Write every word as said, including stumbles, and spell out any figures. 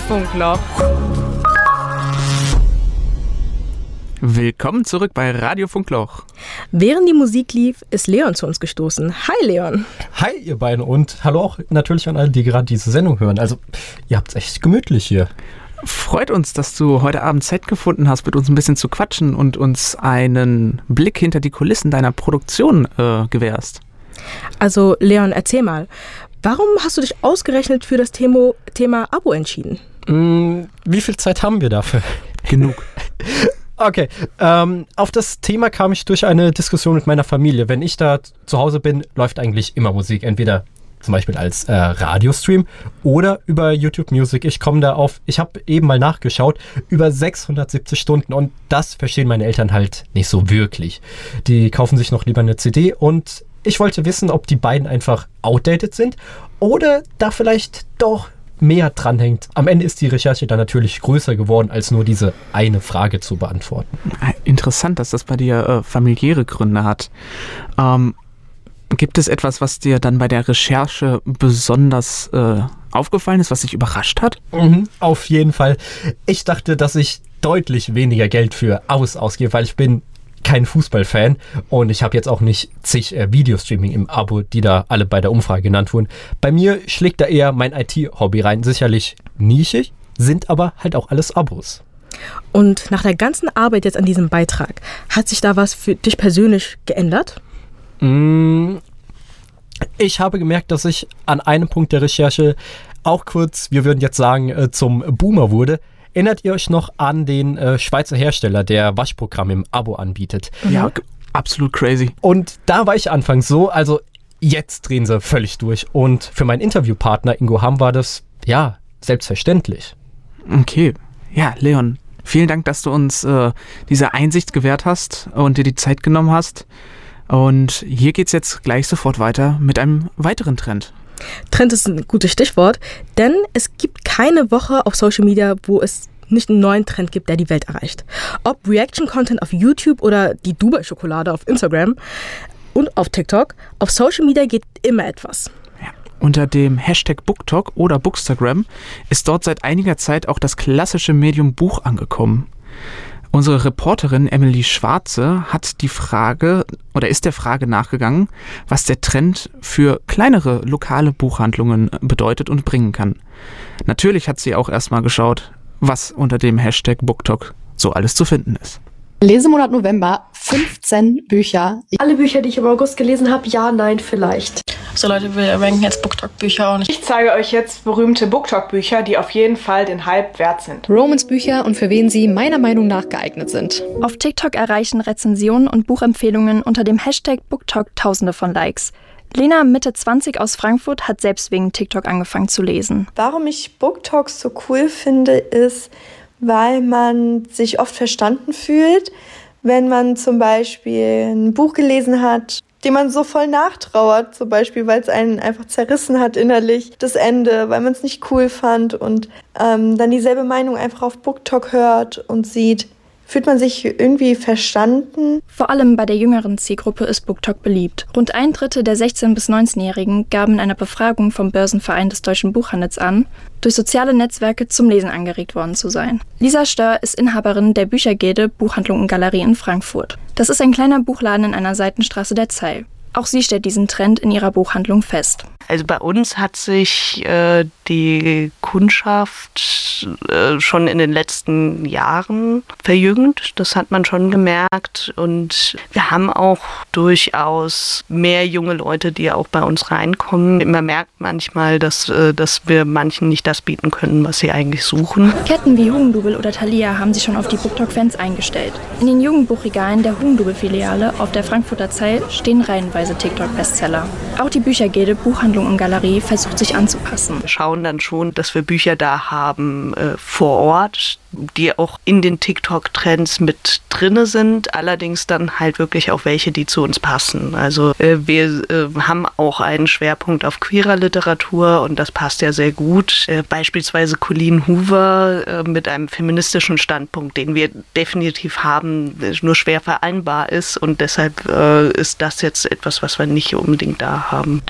Funkloch. Willkommen zurück bei Radio Funkloch. Während die Musik lief, ist Leon zu uns gestoßen. Hi Leon. Hi ihr beiden und hallo auch natürlich an alle, die gerade diese Sendung hören. Also ihr habt's echt gemütlich hier. Freut uns, dass du heute Abend Zeit gefunden hast, mit uns ein bisschen zu quatschen und uns einen Blick hinter die Kulissen deiner Produktion äh, gewährst. Also Leon, erzähl mal, warum hast du dich ausgerechnet für das Thema, Thema Abo entschieden? Mm, wie viel Zeit haben wir dafür? Genug. Okay, ähm, auf das Thema kam ich durch eine Diskussion mit meiner Familie. Wenn ich da zu Hause bin, läuft eigentlich immer Musik. Entweder zum Beispiel als äh, Radiostream oder über YouTube Music. Ich komme da auf, ich habe eben mal nachgeschaut, über sechshundertsiebzig Stunden und das verstehen meine Eltern halt nicht so wirklich. Die kaufen sich noch lieber eine C D und ich wollte wissen, ob die beiden einfach outdated sind oder da vielleicht doch mehr dranhängt. Am Ende ist die Recherche dann natürlich größer geworden, als nur diese eine Frage zu beantworten. Interessant, dass das bei dir äh, familiäre Gründe hat. Ähm, gibt es etwas, was dir dann bei der Recherche besonders äh, aufgefallen ist, was dich überrascht hat? Mhm, auf jeden Fall. Ich dachte, dass ich deutlich weniger Geld für Abos ausgebe, weil ich bin kein Fußballfan und ich habe jetzt auch nicht zig äh, Videostreaming im Abo, die da alle bei der Umfrage genannt wurden. Bei mir schlägt da eher mein I T-Hobby rein. Sicherlich nischig, sind aber halt auch alles Abos. Und nach der ganzen Arbeit jetzt an diesem Beitrag, hat sich da was für dich persönlich geändert? Mm, ich habe gemerkt, dass ich an einem Punkt der Recherche auch kurz, wir würden jetzt sagen, äh, zum Boomer wurde. Erinnert ihr euch noch an den äh, Schweizer Hersteller, der Waschprogramm im Abo anbietet? Ja, g- absolut crazy. Und da war ich anfangs so, also jetzt drehen sie völlig durch. Und für meinen Interviewpartner Ingo Hamm war das, ja, selbstverständlich. Okay, ja, Leon, vielen Dank, dass du uns äh, diese Einsicht gewährt hast und dir die Zeit genommen hast. Und hier geht's jetzt gleich sofort weiter mit einem weiteren Trend. Trend ist ein gutes Stichwort, denn es gibt keine Woche auf Social Media, wo es nicht einen neuen Trend gibt, der die Welt erreicht. Ob Reaction-Content auf YouTube oder die Dubai-Schokolade auf Instagram und auf TikTok, auf Social Media geht immer etwas. Ja. Unter dem Hashtag BookTok oder Bookstagram ist dort seit einiger Zeit auch das klassische Medium Buch angekommen. Unsere Reporterin Emily Schwarze hat die Frage oder ist der Frage nachgegangen, was der Trend für kleinere lokale Buchhandlungen bedeutet und bringen kann. Natürlich hat sie auch erstmal geschaut, was unter dem Hashtag BookTok so alles zu finden ist. Lesemonat November, fünfzehn Bücher. Alle Bücher, die ich im August gelesen habe, ja, nein, vielleicht. So Leute, wir ranken jetzt BookTok-Bücher und ich zeige euch jetzt berühmte BookTok-Bücher, die auf jeden Fall den Hype wert sind. Romance-Bücher und für wen sie meiner Meinung nach geeignet sind. Auf TikTok erreichen Rezensionen und Buchempfehlungen unter dem Hashtag BookTok tausende von Likes. Lena, Mitte zwanzig aus Frankfurt, hat selbst wegen TikTok angefangen zu lesen. Warum ich BookToks so cool finde, ist, weil man sich oft verstanden fühlt, wenn man zum Beispiel ein Buch gelesen hat, dem man so voll nachtrauert, zum Beispiel, weil es einen einfach zerrissen hat innerlich, das Ende, weil man es nicht cool fand und ähm, dann dieselbe Meinung einfach auf BookTok hört und sieht, fühlt man sich irgendwie verstanden? Vor allem bei der jüngeren Zielgruppe ist BookTok beliebt. Rund ein Drittel der sechzehn- bis neunzehnjährigen gaben in einer Befragung vom Börsenverein des Deutschen Buchhandels an, durch soziale Netzwerke zum Lesen angeregt worden zu sein. Lisa Stör ist Inhaberin der Büchergilde Buchhandlung und Galerie in Frankfurt. Das ist ein kleiner Buchladen in einer Seitenstraße der Zeil. Auch sie stellt diesen Trend in ihrer Buchhandlung fest. Also bei uns hat sich äh, die Kundschaft äh, schon in den letzten Jahren verjüngt. Das hat man schon gemerkt. Und wir haben auch durchaus mehr junge Leute, die auch bei uns reinkommen. Man merkt manchmal, dass, äh, dass wir manchen nicht das bieten können, was sie eigentlich suchen. Ketten wie Hugendubel oder Thalia haben sich schon auf die BookTok-Fans eingestellt. In den Jugendbuchregalen der Hugendubel-Filiale auf der Frankfurter Zeil stehen reihenweise TikTok-Bestseller. Auch die Büchergilde Buchhandlung und Galerie versucht sich anzupassen. Wir schauen dann schon, dass wir Bücher da haben äh, vor Ort, die auch in den TikTok-Trends mit drinne sind, allerdings dann halt wirklich auch welche, die zu uns passen. Also äh, wir äh, haben auch einen Schwerpunkt auf queerer Literatur und das passt ja sehr gut. Äh, beispielsweise Colleen Hoover äh, mit einem feministischen Standpunkt, den wir definitiv haben, nur schwer vereinbar ist und deshalb äh, ist das jetzt etwas, was wir nicht unbedingt da haben.